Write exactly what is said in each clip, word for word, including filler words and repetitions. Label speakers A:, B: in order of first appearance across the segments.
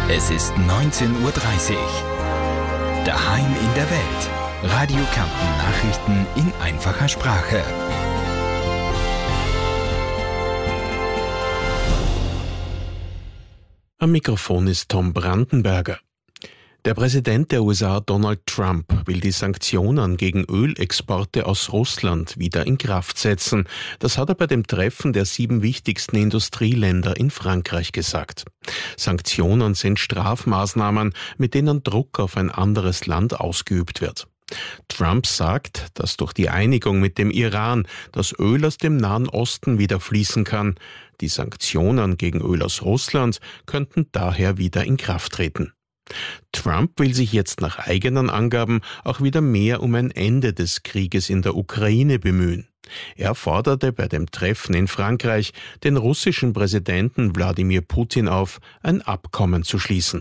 A: Es ist neunzehn Uhr dreißig. Daheim in der Welt. Radio Kärnten Nachrichten in einfacher Sprache.
B: Am Mikrofon ist Tom Brandenberger. Der Präsident der U S A, Donald Trump, will die Sanktionen gegen Ölexporte aus Russland wieder in Kraft setzen. Das hat er bei dem Treffen der sieben wichtigsten Industrieländer in Frankreich gesagt. Sanktionen sind Strafmaßnahmen, mit denen Druck auf ein anderes Land ausgeübt wird. Trump sagt, dass durch die Einigung mit dem Iran das Öl aus dem Nahen Osten wieder fließen kann. Die Sanktionen gegen Öl aus Russland könnten daher wieder in Kraft treten. Trump will sich jetzt nach eigenen Angaben auch wieder mehr um ein Ende des Krieges in der Ukraine bemühen. Er forderte bei dem Treffen in Frankreich den russischen Präsidenten Wladimir Putin auf, ein Abkommen zu schließen.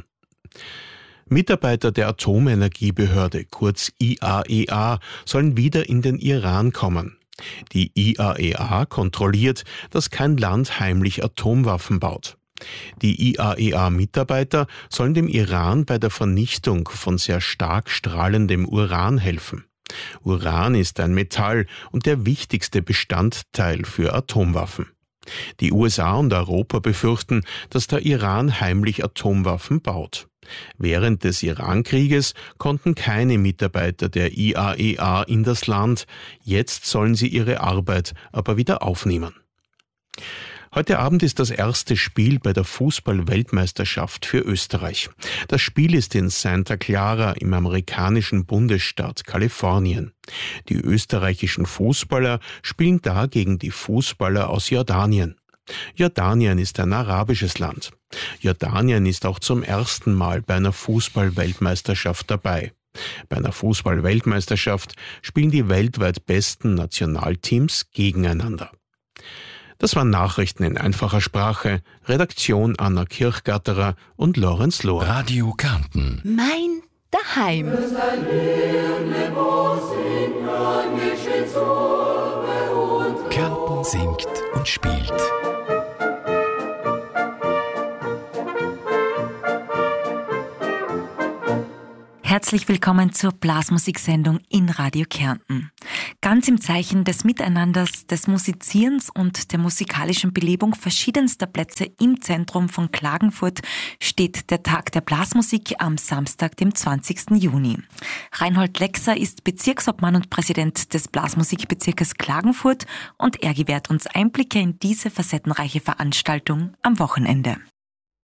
B: Mitarbeiter der Atomenergiebehörde, kurz I A E A, sollen wieder in den Iran kommen. Die I A E A kontrolliert, dass kein Land heimlich Atomwaffen baut. Die I A E A-Mitarbeiter sollen dem Iran bei der Vernichtung von sehr stark strahlendem Uran helfen. Uran ist ein Metall und der wichtigste Bestandteil für Atomwaffen. Die U S A und Europa befürchten, dass der Iran heimlich Atomwaffen baut. Während des Iran-Krieges konnten keine Mitarbeiter der I A E A in das Land. Jetzt sollen sie ihre Arbeit aber wieder aufnehmen. Heute Abend ist das erste Spiel bei der Fußball-Weltmeisterschaft für Österreich. Das Spiel ist in Santa Clara im amerikanischen Bundesstaat Kalifornien. Die österreichischen Fußballer spielen da gegen die Fußballer aus Jordanien. Jordanien ist ein arabisches Land. Jordanien ist auch zum ersten Mal bei einer Fußball-Weltmeisterschaft dabei. Bei einer Fußball-Weltmeisterschaft spielen die weltweit besten Nationalteams gegeneinander. Das waren Nachrichten in einfacher Sprache. Redaktion Anna Kirchgatterer und Lorenz Lohr.
A: Radio Kärnten.
C: Mein Daheim.
A: Kärnten singt und spielt.
C: Herzlich willkommen zur Blasmusiksendung in Radio Kärnten. Ganz im Zeichen des Miteinanders, des Musizierens und der musikalischen Belebung verschiedenster Plätze im Zentrum von Klagenfurt steht der Tag der Blasmusik am Samstag, dem zwanzigsten Juni. Reinhold Lexer ist Bezirksobmann und Präsident des Blasmusikbezirkes Klagenfurt und er gewährt uns Einblicke in diese facettenreiche Veranstaltung am Wochenende.